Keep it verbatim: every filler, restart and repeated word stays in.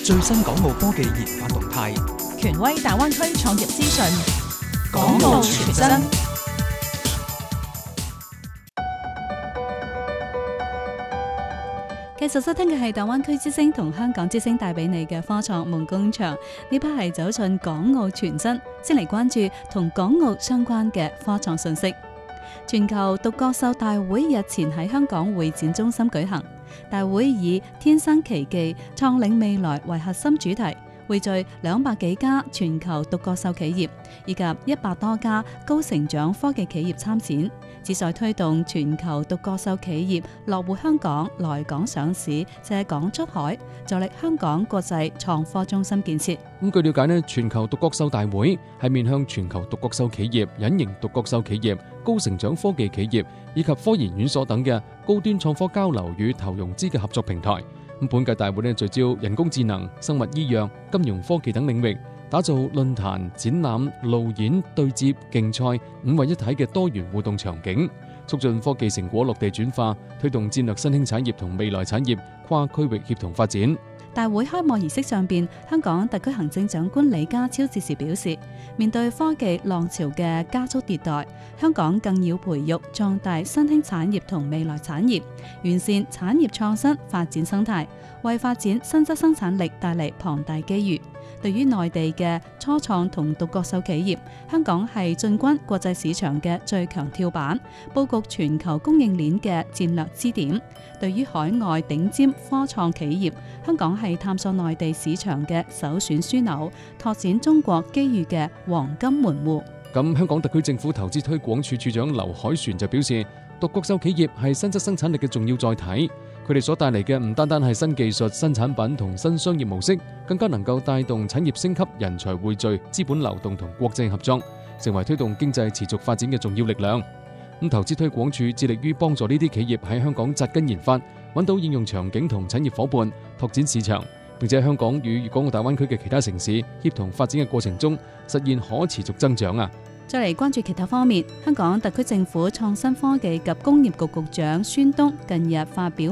最新港澳科技研發動態， 權威大灣區創業資訊， 港澳全真。 繼續收聽嘅係大灣區之聲同香港之聲帶俾你嘅科創夢工場，呢 part 係走進港澳全真，先嚟關注同港澳相關嘅科創信息。全球獨角獸大會日前喺香港會展中心舉行，大會以天生奇技，創領未來為核心主題，匯聚兩百幾家全球獨角獸企業以及一百多家高成長科技企業參展，旨在推動全球獨角獸企業落戶香港、來港上市、借港出海，助力香港國際創科中心建設。 咁據了解呢，全球獨角獸大會係面向全球獨角獸企業、隱形獨角獸企業、高成長科技企業以及科研院所等嘅高端創科交流與投融資嘅合作平台。咁本屆大會呢聚焦人工智能、生物醫藥、金融科技等領域，打造論壇、展覽、路演、對接、競賽五位一體嘅多元互動場景，促進科技成果落地轉化，推動戰略新興產業同未來產業跨區域協同發展。 大會開幕儀式上邊，香港特區行政長官李家超致辭表示，面對科技浪潮嘅加速迭代，香港更要培育壯大新興產業同未來產業，完善產業創新發展生態，為發展新質生產力帶嚟龐大機遇。對於內地嘅初創同獨角獸企業，香港係進軍國際市場嘅最強跳板，佈局全球供應鏈嘅戰略支點。對於海外頂尖科創企業，香港係探索內地市場嘅首選樞紐，拓展中國機遇嘅黃金門戶。 咁香港特區政府投資推廣處處長劉凱旋就表示，獨角獸企業係新質生產力嘅重要載體，佢哋所帶嚟嘅唔單單係新技術、新產品同新商業模式，更加能夠帶動產業升級、人才匯聚、資本流動同國際合作，成為推動經濟持續發展嘅重要力量。咁投資推廣處致力於幫助呢啲企業喺香港扎根研發，揾到應用場景同產業夥伴，拓展市場，並且喺香港與粵港澳大灣區嘅其他城市協同發展嘅過程中，實現可持續增長啊！ 再嚟關注其他方面，香港特區政府創新科技及工業局局長孫東近日發表